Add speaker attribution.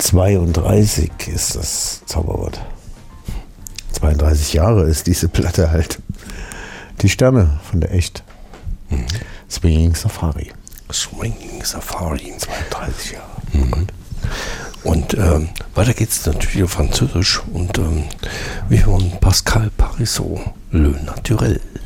Speaker 1: 32 ist das Zauberwort. 32 Jahre ist diese Platte halt. Die Sterne von der Echt. Swinging Safari.
Speaker 2: Swinging Safari.
Speaker 1: 32 Jahre.
Speaker 2: Mhm. Und weiter geht's natürlich auf Französisch und wir hören Pascal Parisot, Le Naturel.